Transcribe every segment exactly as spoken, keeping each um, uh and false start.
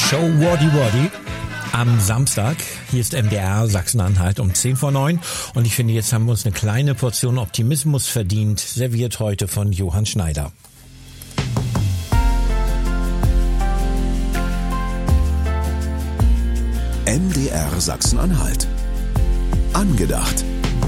Show Wordy Wordy am Samstag. Hier ist M D R Sachsen-Anhalt um zehn vor neun. Und ich finde, jetzt haben wir uns eine kleine Portion Optimismus verdient, serviert heute von Johann Schneider. M D R Sachsen-Anhalt. Angedacht.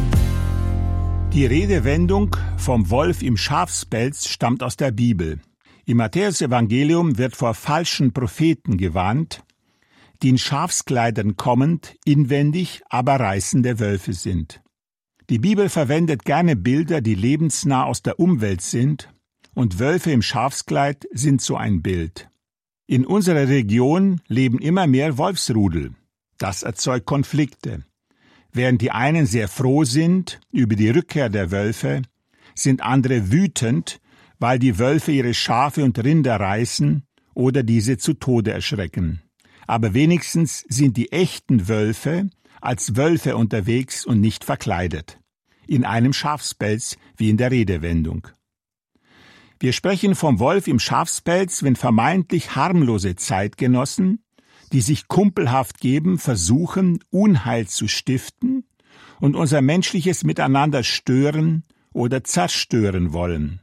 Die Redewendung vom Wolf im Schafspelz stammt aus der Bibel. Im Matthäus-Evangelium wird vor falschen Propheten gewarnt, die in Schafskleidern kommend, inwendig aber reißende Wölfe sind. Die Bibel verwendet gerne Bilder, die lebensnah aus der Umwelt sind, und Wölfe im Schafskleid sind so ein Bild. In unserer Region leben immer mehr Wolfsrudel. Das erzeugt Konflikte. Während die einen sehr froh sind über die Rückkehr der Wölfe, sind andere wütend, weil die Wölfe ihre Schafe und Rinder reißen oder diese zu Tode erschrecken. Aber wenigstens sind die echten Wölfe als Wölfe unterwegs und nicht verkleidet. In einem Schafspelz, wie in der Redewendung. Wir sprechen vom Wolf im Schafspelz, wenn vermeintlich harmlose Zeitgenossen, die sich kumpelhaft geben, versuchen, Unheil zu stiften und unser menschliches Miteinander stören oder zerstören wollen.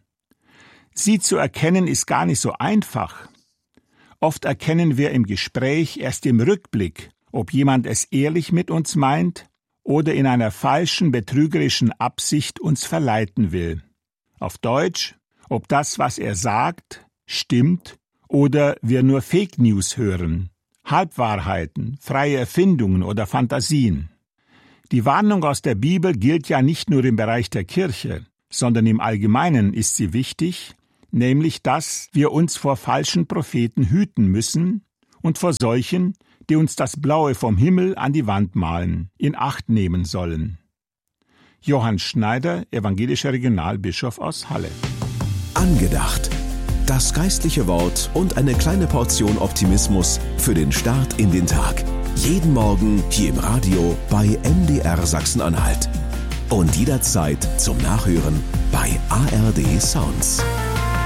Sie zu erkennen ist gar nicht so einfach. Oft erkennen wir im Gespräch erst im Rückblick, ob jemand es ehrlich mit uns meint oder in einer falschen, betrügerischen Absicht uns verleiten will. Auf Deutsch, ob das, was er sagt, stimmt oder wir nur Fake News hören, Halbwahrheiten, freie Erfindungen oder Fantasien. Die Warnung aus der Bibel gilt ja nicht nur im Bereich der Kirche, sondern im Allgemeinen ist sie wichtig, nämlich dass wir uns vor falschen Propheten hüten müssen und vor solchen, die uns das Blaue vom Himmel an die Wand malen, in Acht nehmen sollen. Johann Schneider, evangelischer Regionalbischof aus Halle. Angedacht. Das geistliche Wort und eine kleine Portion Optimismus für den Start in den Tag. Jeden Morgen hier im Radio bei M D R Sachsen-Anhalt. Und jederzeit zum Nachhören bei A R D Sounds.